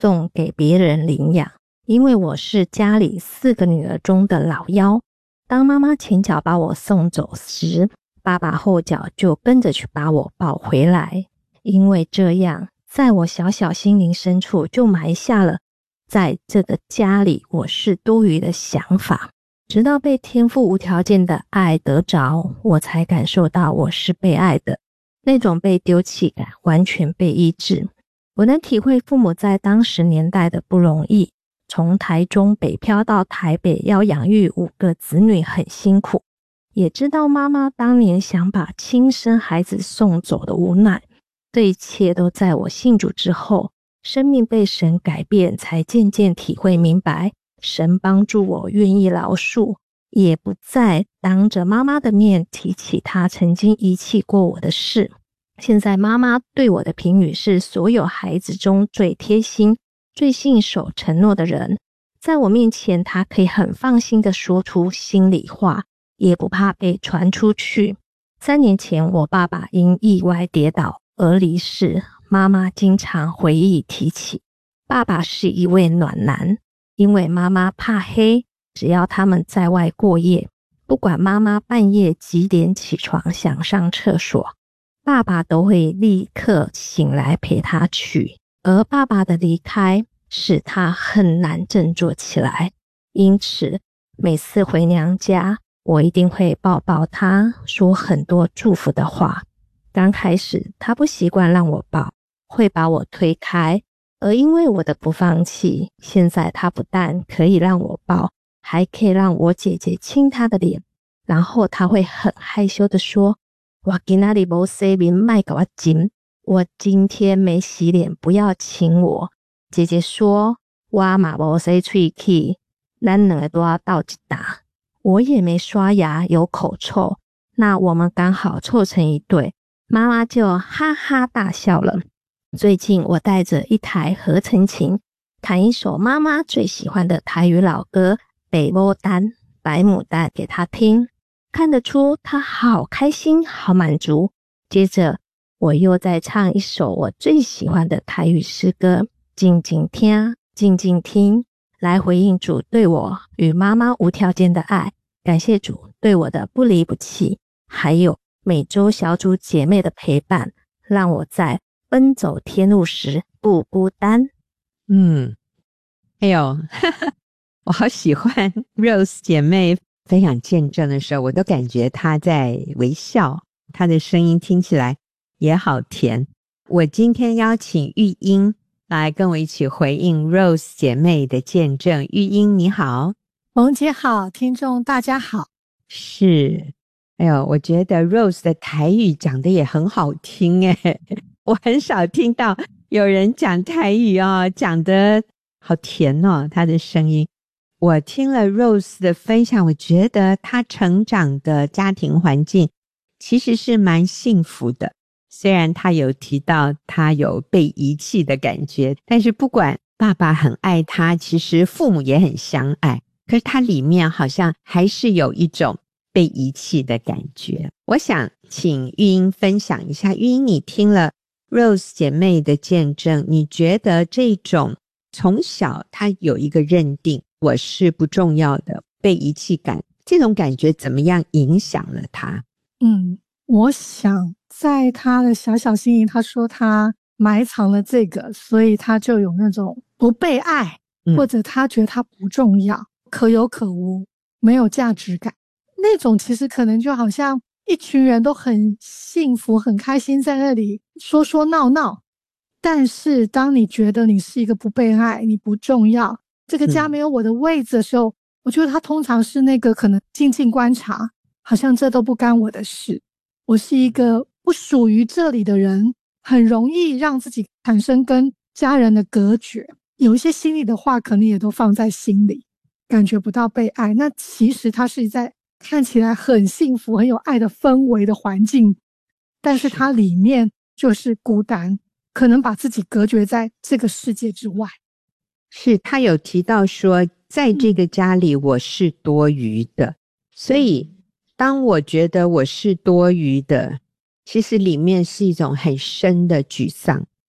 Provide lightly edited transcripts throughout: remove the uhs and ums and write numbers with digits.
送给别人领养。因为我是家里4个女儿中的老幺，当妈妈前脚把我送走时，爸爸后脚就跟着去把我抱回来。因为这样，在我小小心灵深处就埋下了在这个家里我是多余的想法。直到被天父无条件的爱得着，我才感受到我是被爱的，那种被丢弃感完全被医治。我能体会父母在当时年代的不容易，从台中北漂到台北要养育5个子女很辛苦，也知道妈妈当年想把亲生孩子送走的无奈。这一切都在我信主之后，生命被神改变，才渐渐体会明白，神帮助我愿意饶恕，也不再当着妈妈的面提起她曾经遗弃过我的事。现在妈妈对我的评语是所有孩子中最贴心、最信守承诺的人。在我面前，她可以很放心地说出心里话，也不怕被传出去。3年前，我爸爸因意外跌倒而离世，妈妈经常回忆提起。爸爸是一位暖男，因为妈妈怕黑，只要他们在外过夜，不管妈妈半夜几点起床想上厕所，爸爸都会立刻醒来陪他去。而爸爸的离开使他很难振作起来，因此每次回娘家，我一定会抱抱他，说很多祝福的话。刚开始他不习惯让我抱，会把我推开，而因为我的不放弃，现在他不但可以让我抱，还可以让我姐姐亲他的脸，然后他会很害羞地说，我今天没洗脸，别给我亲，我今天没洗脸，不要亲我。姐姐说，我也没洗嘴齿，咱两个都要斗一打。我也没刷牙，有口臭，那我们刚好凑成一对，妈妈就哈哈大笑了。最近我带着一台合成琴，弹一首妈妈最喜欢的台语老歌《北牡丹》白牡丹给她听，看得出她好开心好满足。接着我又再唱一首我最喜欢的台语诗歌，静静听静静听，来回应主对我与妈妈无条件的爱，感谢主对我的不离不弃，还有每周小组姐妹的陪伴，让我在奔走天路时不孤单。 哎呦我好喜欢 Rose 姐妹分享见证的时候，我都感觉她在微笑，她的声音听起来也好甜。我今天邀请玉英来跟我一起回应 Rose 姐妹的见证。玉英你好。 萌姐好，听众大家好。 是，哎呦，我觉得 Rose 的台语讲的也很好听耶，我很少听到有人讲台语讲得好甜哦，她的声音。我听了 Rose 的分享，我觉得她成长的家庭环境其实是蛮幸福的。虽然她有提到她有被遗弃的感觉，但是不管爸爸很爱她，其实父母也很相爱，可是她里面好像还是有一种被遗弃的感觉。我想请玉英分享一下，玉英你听了 Rose 姐妹的见证，你觉得这种从小她有一个认定我是不重要的被遗弃感，这种感觉怎么样影响了她？ 我想在她的小小心灵，她说她埋藏了这个，所以她就有那种不被爱，或者她觉得她不重要，可有可无，没有价值感。那种其实可能就好像一群人都很幸福很开心在那里说说闹闹，但是当你觉得你是一个不被爱，你不重要，这个家没有我的位置的时候，我觉得他通常是那个可能静静观察，好像这都不干我的事，我是一个不属于这里的人，很容易让自己产生跟家人的隔绝，有一些心里的话可能也都放在心里，感觉不到被爱。那其实他是在看起来很幸福很有爱的氛围的环境，但是他里面就是孤单，可能把自己隔绝在这个世界之外。 是，他有提到说在这个家里我是多余的，所以当我觉得我是多余的，其实里面是一种很深的沮丧，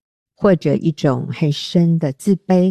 或者一种很深的自卑，